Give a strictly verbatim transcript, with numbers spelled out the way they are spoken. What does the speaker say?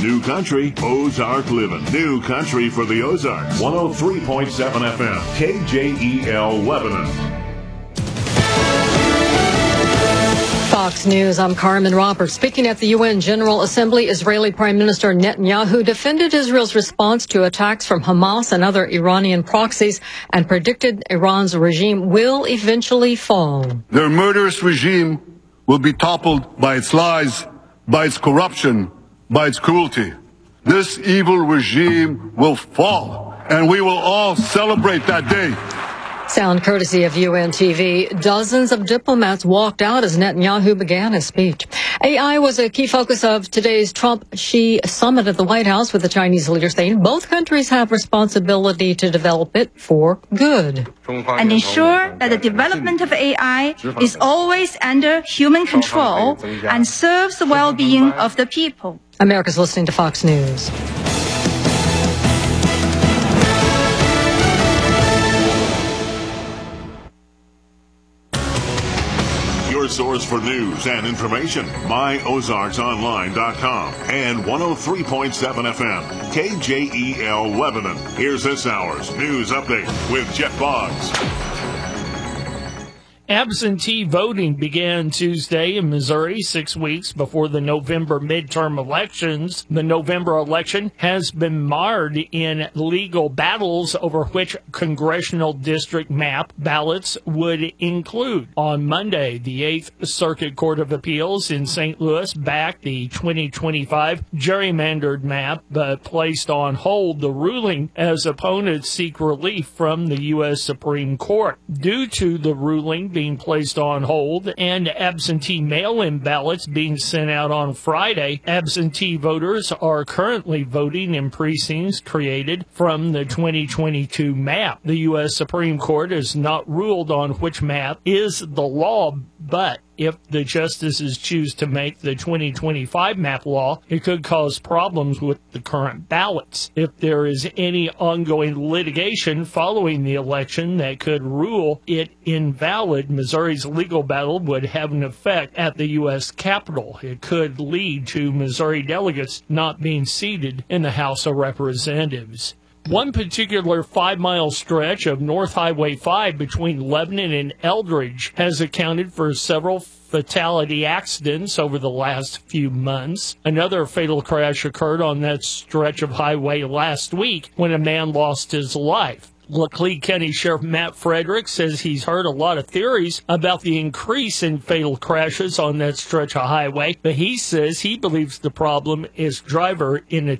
New Country, Ozark Living. New Country for the Ozarks. one oh three point seven F M, K J E L Lebanon. Fox News, I'm Carmen Roberts. Speaking at the U N General Assembly, Israeli Prime Minister Netanyahu defended Israel's response to attacks from Hamas and other Iranian proxies and predicted Iran's regime will eventually fall. Their murderous regime will be toppled by its lies, by its corruption, by its cruelty. This evil regime will fall, and we will all celebrate that day. Sound courtesy of U N T V. Dozens of diplomats walked out as Netanyahu began his speech. A I was a key focus of today's Trump-Xi summit at the White House, with the Chinese leader saying both countries have responsibility to develop it for good. And ensure that the development of A I is always under human control and serves the well-being of the people. America's listening to Fox News. Your source for news and information, my ozarks online dot com and one oh three point seven F M, K J E L Lebanon. Here's this hour's news update with Jeff Boggs. Absentee voting began Tuesday in Missouri, six weeks before the November midterm elections. The November election has been marred in legal battles over which congressional district map ballots would include. On Monday, the Eighth Circuit Court of Appeals in Saint Louis backed the twenty twenty-five gerrymandered map, but placed on hold the ruling as opponents seek relief from the U S Supreme Court. Due to the ruling being being placed on hold and absentee mail-in ballots being sent out on Friday, absentee voters are currently voting in precincts created from the twenty twenty-two map. The U S Supreme Court has not ruled on which map is the law, but if the justices choose to make the twenty twenty-five map law, it could cause problems with the current ballots. If there is any ongoing litigation following the election that could rule it invalid, Missouri's legal battle would have an effect at the U S Capitol. It could lead to Missouri delegates not being seated in the House of Representatives. One particular five-mile stretch of North Highway five between Lebanon and Eldridge has accounted for several fatality accidents over the last few months. Another fatal crash occurred on that stretch of highway last week when a man lost his life. Laclede County Sheriff Matt Frederick says he's heard a lot of theories about the increase in fatal crashes on that stretch of highway, but he says he believes the problem is driver inattention.